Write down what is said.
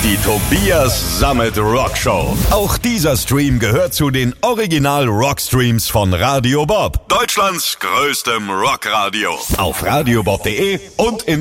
Die Tobias Sammet Rockshow. Auch dieser Stream gehört zu den Original-Rockstreams von Radio Bob. Deutschlands größtem Rockradio. Auf radiobob.de und in